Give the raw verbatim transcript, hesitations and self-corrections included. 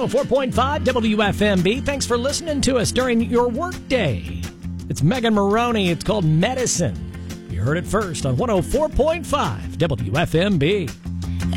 oh four point five W F M B. Thanks for listening to us during your workday. It's Megan Maroney. It's called Medicine. You heard it first on one oh four point five W F M B.